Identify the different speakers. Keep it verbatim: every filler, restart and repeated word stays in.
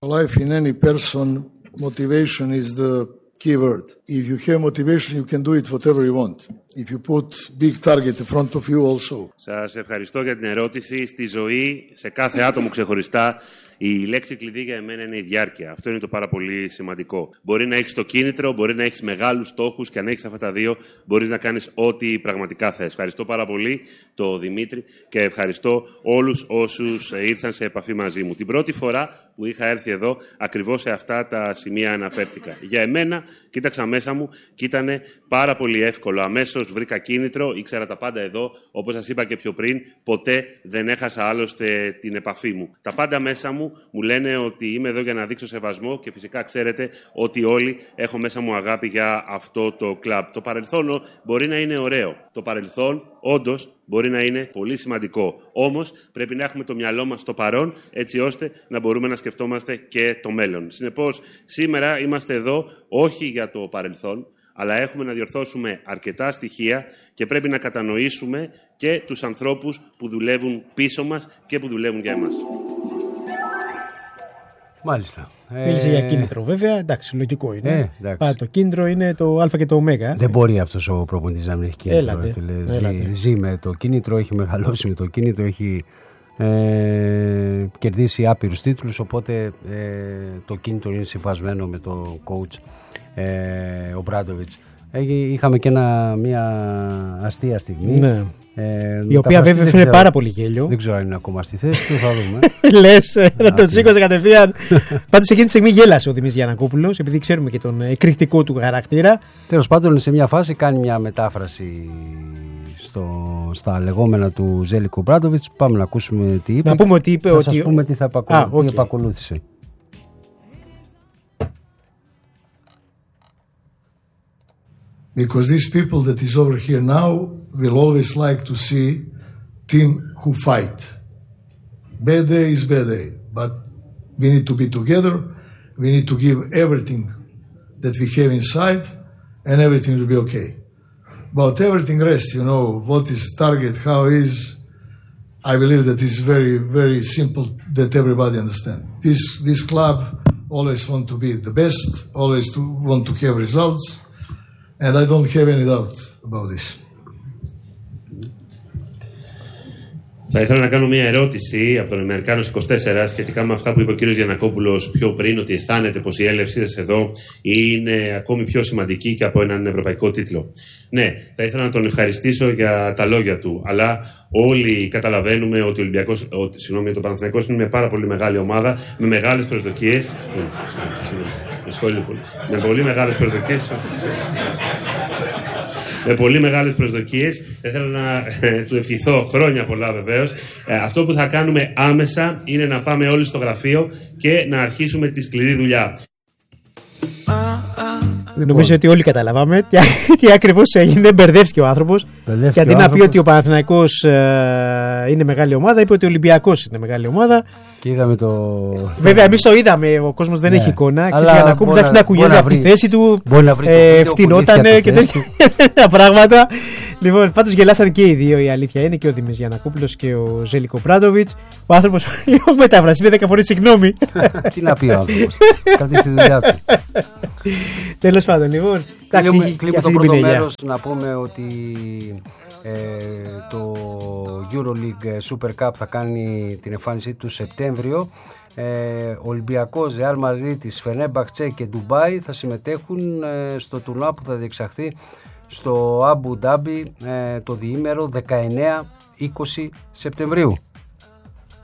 Speaker 1: Life in any person, motivation is the key word. If you have motivation, you can do it whatever you want. If you put big target in front of you also.
Speaker 2: Σας ευχαριστώ για την ερώτηση. Στη ζωή, σε κάθε άτομο ξεχωριστά, η λέξη κλειδί για εμένα είναι η διάρκεια. Αυτό είναι το πάρα πολύ σημαντικό. Μπορεί να έχεις το κίνητρο, μπορεί να έχεις μεγάλους στόχους και αν έχεις αυτά τα δύο, μπορείς να κάνεις ό,τι πραγματικά θες. Ευχαριστώ πάρα πολύ τον Δημήτρη και ευχαριστώ όλους όσους ήρθαν σε επαφή μαζί μου. Την πρώτη φορά που είχα έρθει εδώ, ακριβώς σε αυτά τα σημεία αναφέρθηκα. Για εμένα, κοίταξα μέσα μου και ήταν πάρα πολύ εύκολο. Αμέσως βρήκα κίνητρο, ήξερα τα πάντα εδώ. Όπως σας είπα και πιο πριν, ποτέ δεν έχασα άλλωστε την επαφή μου. Τα πάντα μέσα μου μου λένε ότι είμαι εδώ για να δείξω σεβασμό και φυσικά ξέρετε ότι όλοι έχω μέσα μου αγάπη για αυτό το κλαμπ. Το παρελθόν μπορεί να είναι ωραίο. Το παρελθόν όντως μπορεί να είναι πολύ σημαντικό. Όμως πρέπει να έχουμε το μυαλό μας στο παρόν έτσι ώστε να μπορούμε να σκεφτόμαστε και το μέλλον. Συνεπώς, σήμερα είμαστε εδώ όχι για το παρελθόν, αλλά έχουμε να διορθώσουμε αρκετά στοιχεία και πρέπει να κατανοήσουμε και τους ανθρώπους που δουλεύουν πίσω μας και που δουλεύουν για εμάς.
Speaker 3: Μάλιστα.
Speaker 4: Μίλησε
Speaker 3: ε...
Speaker 4: για κίνητρο, βέβαια. Εντάξει, λογικό είναι.
Speaker 3: Ε,
Speaker 4: Πά, το κίνητρο είναι το Α και το Ω.
Speaker 3: Δεν μπορεί αυτός ο προπονητής να μην έχει κίνητρο.
Speaker 4: Έλατε,
Speaker 3: ζει,
Speaker 4: έλατε.
Speaker 3: ζει με το κίνητρο, έχει μεγαλώσει με το κίνητρο, έχει ε, κερδίσει άπειρους τίτλους. Οπότε ε, το κίνητρο είναι συμφασμένο με το coach ε, ο Μπράντοβιτς. Είχαμε και ένα, μια αστεία στιγμή.
Speaker 4: Ναι.
Speaker 3: Ε,
Speaker 4: η οποία βέβαια έφερε πάρα πολύ γέλιο.
Speaker 3: Δεν ξέρω αν είναι ακόμα στη θέση του, θα δούμε.
Speaker 4: Λες, να τον σήκωσε κατευθείαν. Πάντως εκείνη τη στιγμή γέλασε ο Δημής Γιαννακόπουλος, επειδή ξέρουμε και τον εκρηκτικό του χαρακτήρα.
Speaker 3: Τέλος πάντων, σε μια φάση κάνει μια μετάφραση στο, στα λεγόμενα του Ζέλικο Μπράντοβιτς. Πάμε να ακούσουμε τι είπε.
Speaker 4: Να πούμε ότι είπε
Speaker 3: θα
Speaker 4: ότι.
Speaker 3: σας πούμε τι θα επακολου... ah, okay. επακολούθησε.
Speaker 1: Because these people that is over here now will always like to see team who fight. Bad day is bad day, but we need to be together. We need to give everything that we have inside, and everything will be okay. But everything rest, you know, what is target, how is, I believe that is very, very simple that everybody understand. This this club always want to be the best, always to want to have results. And I don't have any doubt about this.
Speaker 2: Θα ήθελα να κάνω μια ερώτηση από τον Αμερικάνος είκοσι τέσσερα σχετικά με αυτά που είπε ο κύριος Γιαννακόπουλος πιο πριν, ότι αισθάνεται πως η έλευσή σας εδώ είναι ακόμη πιο σημαντική και από έναν ευρωπαϊκό τίτλο. Ναι, θα ήθελα να τον ευχαριστήσω για τα λόγια του, αλλά όλοι καταλαβαίνουμε ότι ο Ολυμπιακός, ότι, συγγνώμη, το Παναθηναϊκός είναι μια πάρα πολύ μεγάλη ομάδα με μεγάλες προσδοκίες. Με συγχωρείτε πολύ. Με πολύ μεγάλες προσδοκίες. Με πολύ μεγάλες προσδοκίες. Θα ήθελα να ε, του ευχηθώ χρόνια πολλά βεβαίως. Ε, αυτό που θα κάνουμε άμεσα είναι να πάμε όλοι στο γραφείο και να αρχίσουμε τη σκληρή δουλειά.
Speaker 4: Νομίζω ότι όλοι καταλαβάμε τι, τι ακριβώς έγινε. Μπερδεύτηκε ο άνθρωπος. Και αντί να πει ότι ο Παναθηναϊκός ε, είναι μεγάλη ομάδα, είπε ότι ο Ολυμπιακός είναι μεγάλη ομάδα.
Speaker 3: Και είδαμε το.
Speaker 4: Βέβαια, εμείς το είδαμε. Ο κόσμος δεν ναι. έχει εικόνα. Ξέρεις, για να ακούμε να κουνιέται από τη θέση του.
Speaker 3: Ε,
Speaker 4: φτηνότανε και τέτοια πράγματα. Λοιπόν, πάντως γελάσαν και οι δύο, η αλήθεια είναι, και ο Δημής Γιαννακόπουλος και ο Ζέλικο Μπράντοβιτς. Ο άνθρωπος μετάφραση, είπε δέκα φορές συγγνώμη.
Speaker 3: Τι να πει ο άνθρωπος. Κρατήσει τη δουλειά του.
Speaker 4: Τέλος πάντων, λοιπόν.
Speaker 3: Κλείνουμε το πρώτο μέρος να πούμε ότι ε, το EuroLeague Super Cup θα κάνει την εμφάνισή του Σεπτέμβριο. Ε, Ολυμπιακός, Ρεάλ Μαδρίτης, Φενέρμπαχτσε και Ντουμπάι θα συμμετέχουν ε, στο τουρνουά που θα διεξαχθεί στο Αμπου Ντάμπι ε, το διήμερο δεκαεννέα με είκοσι Σεπτεμβρίου.